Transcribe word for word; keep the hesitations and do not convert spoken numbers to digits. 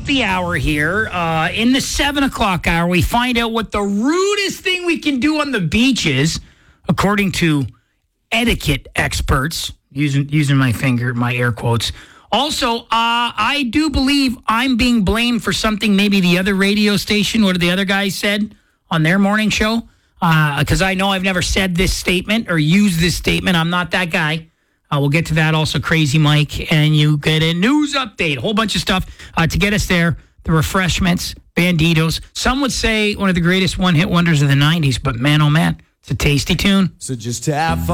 the hour here. Uh, in the seven o'clock hour, we find out what the rudest thing we can do on the beach is, according to etiquette experts, using using my finger, my air quotes. Also, uh, I do believe I'm being blamed for something maybe the other radio station, what the other guys said on their morning show, because uh, I know I've never said this statement or used this statement. I'm not that guy. Uh, we'll get to that. Also, Crazy Mike, and you get a news update, a whole bunch of stuff uh, to get us there. The Refreshments, Banditos. Some would say one of the greatest one-hit wonders of the nineties, but man, oh man, it's a tasty tune. So just have fun.